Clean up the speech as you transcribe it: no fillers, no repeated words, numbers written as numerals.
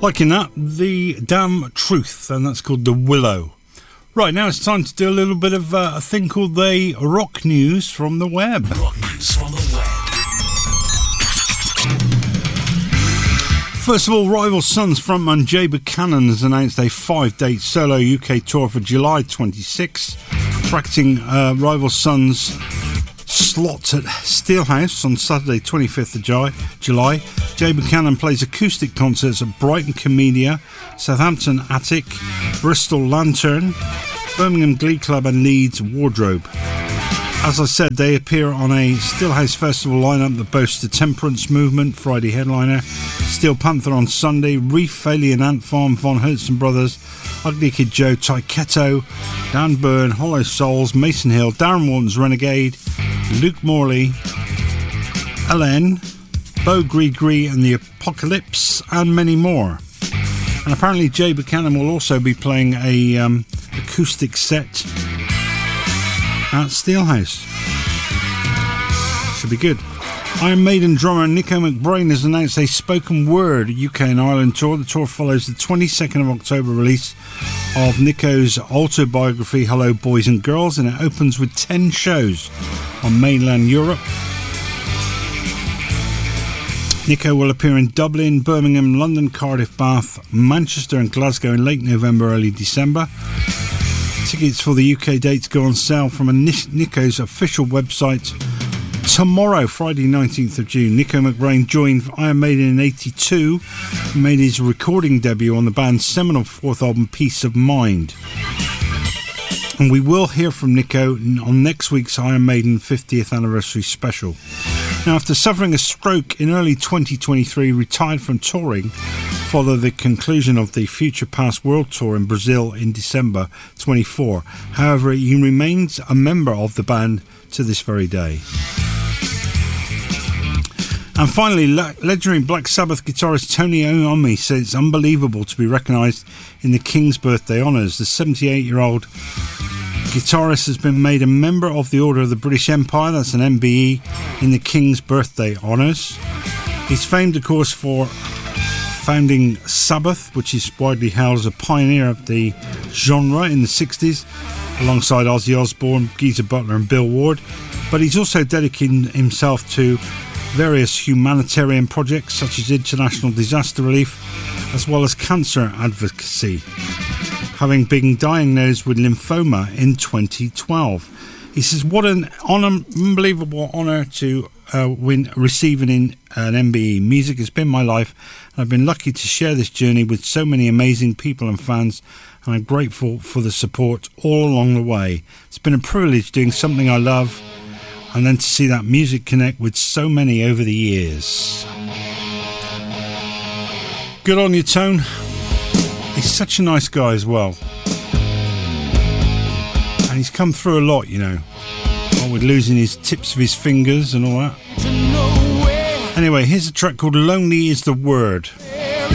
Liking that, The Damn Truth, and that's called The Willow. Right, now it's time to do a little bit of a thing called the Rock News from the Web. Rock News from the Web. First of all, Rival Sons frontman Jay Buchanan has announced a 5-date solo UK tour for July 26, attracting Rival Sons slots at Steelhouse on Saturday 25th of July. Jay Buchanan plays acoustic concerts at Brighton Comedia, Southampton Attic, Bristol Lantern, Birmingham Glee Club and Leeds Wardrobe. As I said, they appear on a Steelhouse Festival lineup that boasts the Temperance Movement, Friday headliner, Steel Panther on Sunday, Reef, Alien Ant Farm, Von Hertzen Brothers, Ugly Kid Joe, Taiketo, Dan Byrne, Hollow Souls, Mason Hill, Darren Walton's Renegade, Luke Morley, Ellen, Bo Gree and the Apocalypse, and many more. And apparently Jay Buchanan will also be playing a acoustic set at Steelhouse. Should be good. Iron Maiden drummer Nico McBrain has announced a spoken word UK and Ireland tour. The tour follows the 22nd of October release of Nico's autobiography Hello Boys and Girls, and it opens with 10 shows on mainland Europe. Nico will appear in Dublin, Birmingham, London, Cardiff, Bath, Manchester and Glasgow in late November, early December. Tickets for the UK dates go on sale from Nico's official website tomorrow, Friday 19th of June. Nico McBrain joined Iron Maiden in 82 and made his recording debut on the band's seminal fourth album, Peace of Mind. And we will hear from Nico on next week's Iron Maiden 50th anniversary special. Now, after suffering a stroke in early 2023, retired from touring following the conclusion of the Future Past World Tour in Brazil in December 24. However, he remains a member of the band to this very day. And finally, legendary Black Sabbath guitarist Tony Iommi says it's unbelievable to be recognised in the King's Birthday Honours. The 78-year-old guitarist has been made a member of the Order of the British Empire, that's an MBE, in the King's Birthday Honours. He's famed, of course, for founding Sabbath, which is widely hailed as a pioneer of the genre in the 60s, alongside Ozzy Osbourne, Geezer Butler and Bill Ward. But he's also dedicated himself to various humanitarian projects such as international disaster relief, as well as cancer advocacy, having been diagnosed with lymphoma in 2012. He says, what an unbelievable honour to receiving an MBE. Music has been my life, and I've been lucky to share this journey with so many amazing people and fans, and I'm grateful for the support all along the way. It's been a privilege doing something I love, and then to see that music connect with so many over the years. Good on you, Tone. He's such a nice guy as well. And he's come through a lot, you know. With losing his tips of his fingers and all that. Anyway, here's a track called Lonely Is the Word.